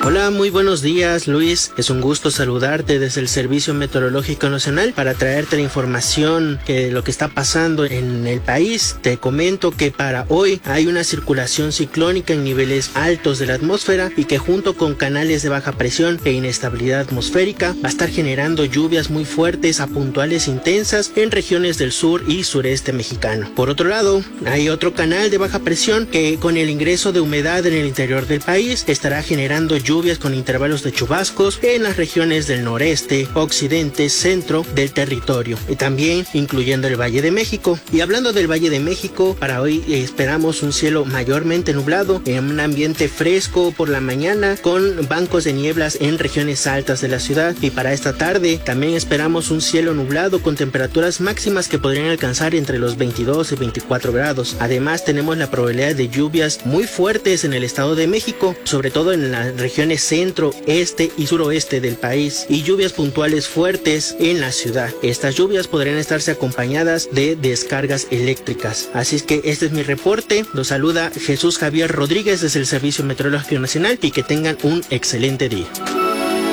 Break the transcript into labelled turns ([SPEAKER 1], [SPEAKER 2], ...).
[SPEAKER 1] Hola, muy buenos días, Luis. Es un gusto saludarte desde el Servicio Meteorológico Nacional para traerte la información de lo que está pasando en el país. Te comento que para hoy hay una circulación ciclónica en niveles altos de la atmósfera y que junto con canales de baja presión e inestabilidad atmosférica va a estar generando lluvias muy fuertes a puntuales intensas en regiones del sur y sureste mexicano. Por otro lado, hay otro canal de baja presión que con el ingreso de humedad en el interior del país estará generando lluvias con intervalos de chubascos en las regiones del noreste, occidente, centro del territorio y también incluyendo el Valle de México. Y hablando del Valle de México, para hoy esperamos un cielo mayormente nublado, en un ambiente fresco por la mañana con bancos de nieblas en regiones altas de la ciudad, y para esta tarde también esperamos un cielo nublado con temperaturas máximas que podrían alcanzar entre los 22 y 24 grados. Además tenemos la probabilidad de lluvias muy fuertes en el Estado de México, sobre todo en las regiones centro, este y suroeste del país, y lluvias puntuales fuertes en la ciudad. Estas lluvias podrían estarse acompañadas de descargas eléctricas. Así es que este es mi reporte. Los saluda Jesús Javier Rodríguez desde el Servicio Meteorológico Nacional y que tengan un excelente día.